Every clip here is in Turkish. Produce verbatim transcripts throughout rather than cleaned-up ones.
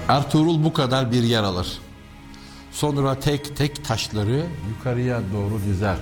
Ertuğrul bu kadar bir yer alır. Sonra tek tek taşları yukarıya doğru dizer.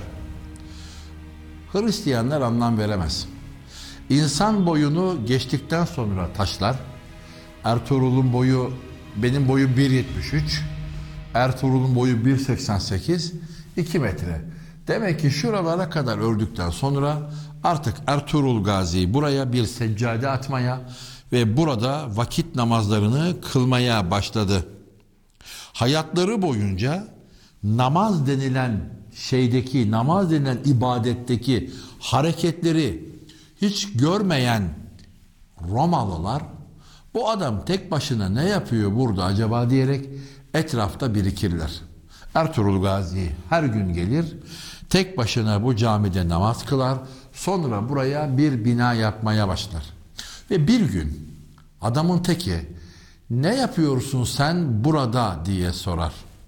Hristiyanlar anlam veremez. İnsan boyunu geçtikten sonra taşlar, Ertuğrul'un boyu, benim boyum bir yetmiş üç, Ertuğrul'un boyu bir seksen sekiz, iki metre. Demek ki şuralara kadar ördükten sonra artık Ertuğrul Gazi buraya bir seccade atmaya ve burada vakit namazlarını kılmaya başladı. Hayatları boyunca namaz denilen şeydeki, namaz denilen ibadetteki hareketleri hiç görmeyen Romalılar, bu adam tek başına ne yapıyor burada acaba diyerek etrafta birikirler. Ertuğrul Gazi her gün gelir, tek başına bu camide namaz kılar, sonra buraya bir bina yapmaya başlar. Ve bir gün adamın teki, ne yapıyorsun sen burada diye sorar.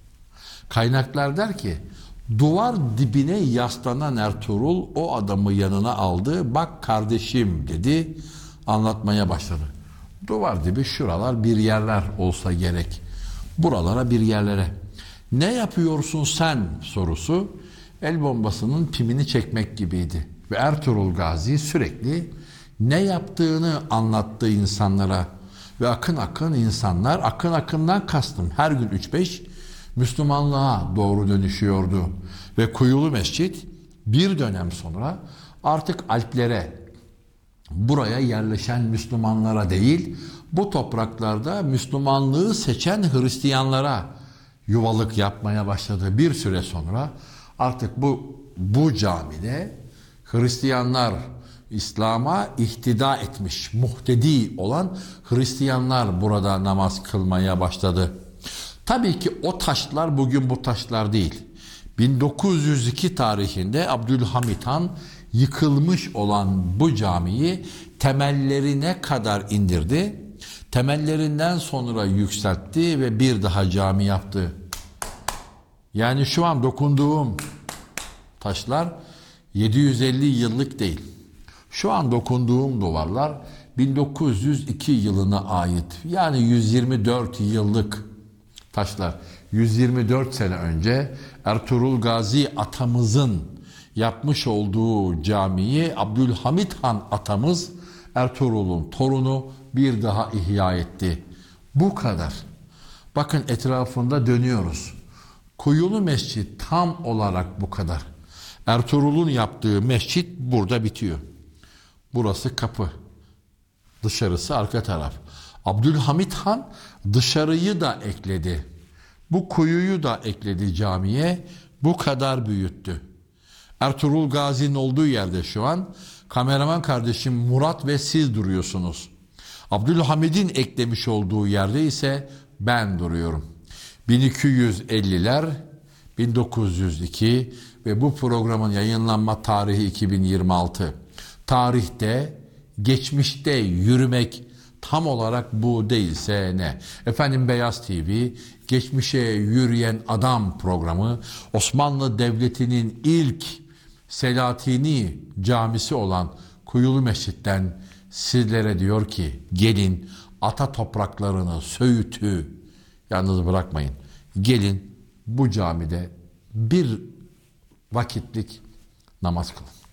Kaynaklar der ki, duvar dibine yaslanan Ertuğrul o adamı yanına aldı, bak kardeşim dedi, anlatmaya başladı. Duvar dibi şuralar bir yerler olsa gerek, buralara bir yerlere. Ne yapıyorsun sen sorusu el bombasının pimini çekmek gibiydi. Ve Ertuğrul Gazi sürekli ne yaptığını anlattı insanlara. Ve akın akın insanlar, akın akından kastım her gün üç beş Müslümanlığa doğru dönüşüyordu. Ve Kuyulu Mescit bir dönem sonra artık Alplere, buraya yerleşen Müslümanlara değil, bu topraklarda Müslümanlığı seçen Hristiyanlara yuvalık yapmaya başladı. Bir süre sonra artık bu bu camide Hristiyanlar, İslam'a ihtida etmiş, muhtedi olan Hristiyanlar burada namaz kılmaya başladı. Tabii ki o taşlar bugün bu taşlar değil. bin dokuz yüz iki tarihinde Abdülhamit Han yıkılmış olan bu camiyi temellerine kadar indirdi. Temellerinden sonra yükseltti ve bir daha cami yaptı. Yani şu an dokunduğum taşlar yedi yüz elli yıllık değil. Şu an dokunduğum duvarlar bin dokuz yüz iki yılına ait. Yani yüz yirmi dört yıllık taşlar. yüz yirmi dört sene önce Ertuğrul Gazi atamızın yapmış olduğu camiyi Abdülhamit Han atamız, Ertuğrul'un torunu, bir daha ihya etti. Bu kadar. Bakın etrafında dönüyoruz. Kuyulu Mescit tam olarak bu kadar. Ertuğrul'un yaptığı mescit burada bitiyor. Burası kapı. Dışarısı arka taraf. Abdülhamit Han dışarıyı da ekledi. Bu kuyuyu da ekledi camiye. Bu kadar büyüttü. Ertuğrul Gazi'nin olduğu yerde şu an kameraman kardeşim Murat ve siz duruyorsunuz. Abdülhamid'in eklemiş olduğu yerde ise ben duruyorum. bin iki yüz elliler, bin dokuz yüz iki ve bu programın yayınlanma tarihi iki bin yirmi altı. Tarihte, geçmişte yürümek tam olarak bu değilse ne? Efendim Beyaz T V, Geçmişe Yürüyen Adam programı, Osmanlı Devleti'nin ilk Selatini camisi olan Kuyulu Mescid'den sizlere diyor ki, gelin ata topraklarını, Söğüt'ü yalnız bırakmayın. Gelin bu camide bir vakitlik namaz kılın.